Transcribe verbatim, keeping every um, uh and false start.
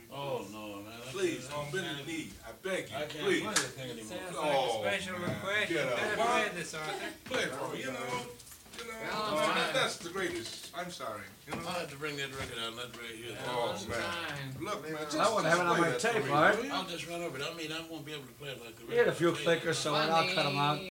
Oh, no, man. I Please, can't- on bended knee, I beg you, I can't please. play this thing anymore. Sounds Oh, like a special man, request. You get up. better What? play this, Arthur. Play it for me, you know, you know, Valentine. that- that's the greatest, I'm sorry, you know. I had to bring that record out, that right here. Oh, man. Valentine. Look, man, just, I wouldn't have it just on play my that for tape, me, Art. will you? I'll just run over it. I mean, I won't be able to play it like the You had a record few player. clickers, so I'll cut them out.